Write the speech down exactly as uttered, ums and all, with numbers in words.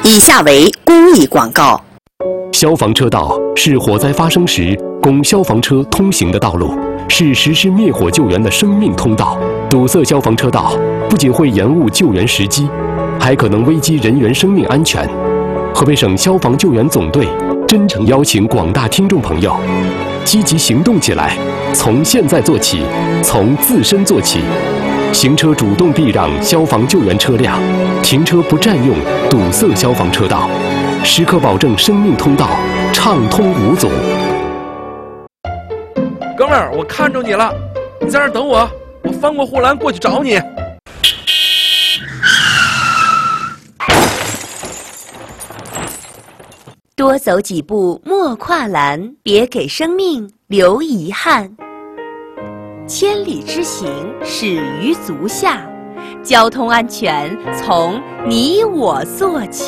以下为公益广告。 消防车道是火灾发生时供消防车通行的道路，是实施灭火救援的生命通道。堵塞消防车道不仅会延误救援时机，还可能危及人员生命安全。河北省消防救援总队真诚邀请广大听众朋友积极行动起来，从现在做起，从自身做起。行车主动避让消防救援车辆，停车不占用堵塞消防车道，时刻保证生命通道畅通无阻。 哥们儿，我看着你了，你在那儿等我，我翻过护栏过去找你。 多走几步莫跨栏，别给生命留遗憾。千里之行，始于足下。交通安全从你我做起。